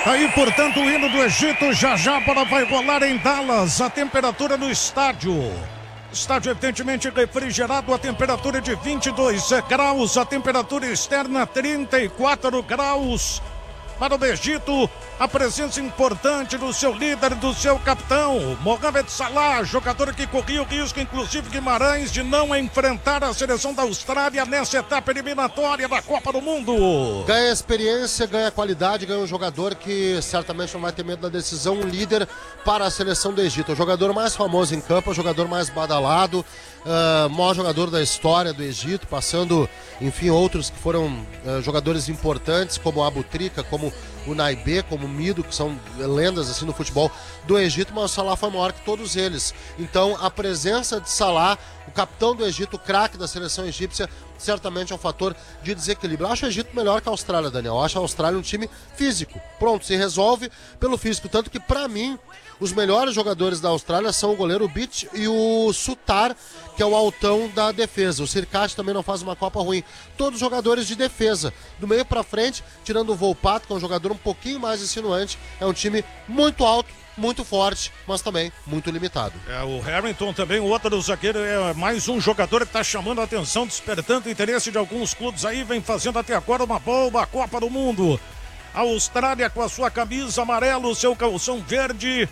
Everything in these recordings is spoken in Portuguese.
Aí, portanto, o hino do Egito já a bola vai rolar em Dallas. A temperatura no estádio. Estádio evidentemente refrigerado, a temperatura de 22 graus, a temperatura externa 34 graus. Para o Egito, a presença importante do seu líder, do seu capitão, Mohamed Salah, jogador que corria o risco, inclusive Guimarães, de não enfrentar a seleção da Austrália nessa etapa eliminatória da Copa do Mundo. Ganha experiência, ganha qualidade, ganha um jogador que certamente não vai ter medo da decisão, um líder para a seleção do Egito. O jogador mais famoso em campo, o jogador mais badalado, maior jogador da história do Egito, passando, enfim, outros que foram jogadores importantes, como Abu Trika, como o Naibé, como o Mido, que são lendas assim no futebol do Egito, mas o Salah foi maior que todos eles. Então a presença de Salah, o capitão do Egito, o craque da seleção egípcia, certamente é um fator de desequilíbrio. Eu acho o Egito melhor que a Austrália, Daniel. Eu acho a Austrália um time físico. Pronto, se resolve pelo físico. Tanto que, pra mim, os melhores jogadores da Austrália são o goleiro Beach e o Sutar, que é o altão da defesa. O Sirkati também não faz uma Copa ruim. Todos jogadores de defesa. Do meio pra frente, tirando o Volpato, que é um jogador um pouquinho mais insinuante, é um time muito alto, muito forte, mas também muito limitado. O Harrington também, o outro zagueiro, é mais um jogador que está chamando a atenção, despertando o interesse de alguns clubes aí, vem fazendo até agora uma boa Copa do Mundo. A Austrália com a sua camisa amarela, o seu calção verde,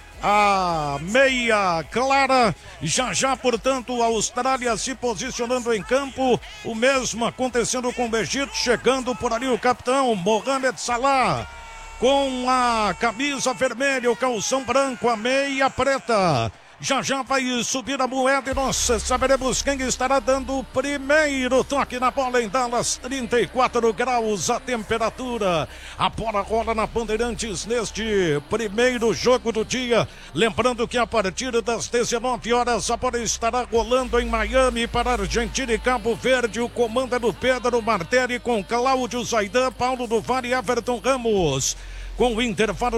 a meia clara, já, portanto, a Austrália se posicionando em campo, o mesmo acontecendo com o Egito, chegando por ali o capitão Mohamed Salah, com a camisa vermelha, o calção branco, a meia preta. Já vai subir a moeda e nós saberemos quem estará dando o primeiro toque na bola em Dallas. 34 graus a temperatura. A bola rola na Bandeirantes neste primeiro jogo do dia. Lembrando que a partir das 19 horas a bola estará rolando em Miami para Argentina e Cabo Verde. O comando é do Pedro Martelli com Cláudio Zaidan, Paulo do Vale e Everton Ramos. Com o intervalo